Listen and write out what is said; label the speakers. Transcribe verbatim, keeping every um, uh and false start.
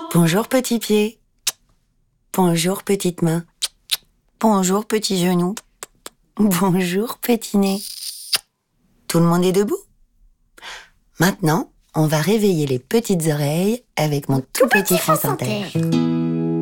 Speaker 1: Bonjour petit pied. Bonjour petite main. Bonjour petit genou. Bonjour petit nez. Tout le monde est debout? Maintenant, on va réveiller les petites oreilles avec mon tout petit France Inter.